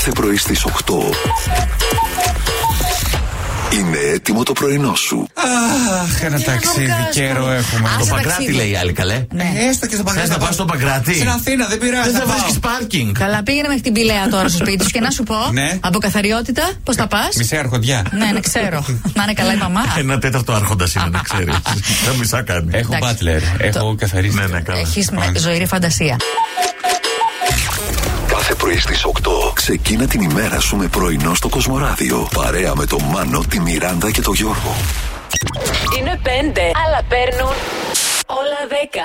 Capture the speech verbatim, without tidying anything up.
Κάθε πρωί στις οκτώ είναι έτοιμο το πρωινό σου. Αχ, ένα ταξίδι, καιρό έχουμε. Το Παγκράτη λέει η άλλη, καλέ. Ναι, έστω και στο Παγκράτη. Θες να πας στο Παγκράτη? Στην Αθήνα, δεν πειράζει. Δεν θα βρίσκεις πάρκινγκ. Καλά, πήγαινε μέχρι την Πηλαία τώρα στο σπίτι σου και να σου πω. Ναι. Από καθαριότητα, πώς θα πας? Μισή αρχοντιά. Ναι, ναι, ξέρω. Να είναι καλά η μαμά. Ένα τέταρτο άρχοντα είναι, να ξέρει. Τα μισά κάνει. Έχω μπάτλερ, έχω καθαρίσει. Ναι, ναι, καλά. Έχεις ζωηρή φαντασία. Κάθε πρωί στις οκτώ ξεκίνα την ημέρα σου με πρωινό στο Κοσμοράδιο. Παρέα με τον Μάνο, τη Μιράντα και τον Γιώργο. Είναι πέντε, αλλά παίρνουν όλα δέκα.